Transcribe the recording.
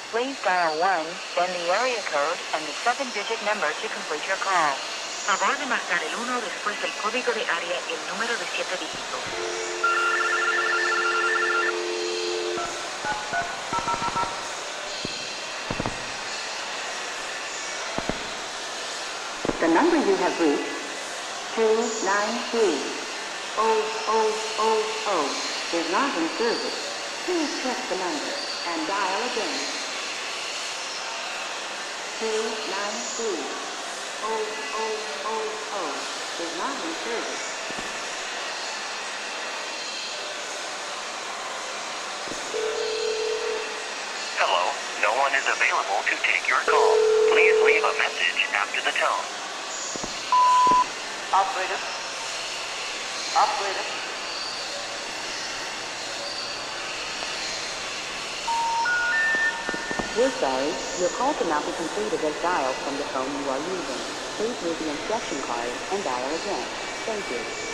Please dial 1, then the area code and the 7-digit number to complete your call. Favor de marcar el 1 después del código de área y el número de 7 dígitos. The number you have reached, 293-0000, is not in service. Please check the number and dial again. 293-0000 is not in service. Hello, no one is available to take your call. Please leave a message after the tone. Operator. Operator. We're sorry, your call cannot be completed as dialed from the phone you are using. Please read the instruction card and dial again. Thank you.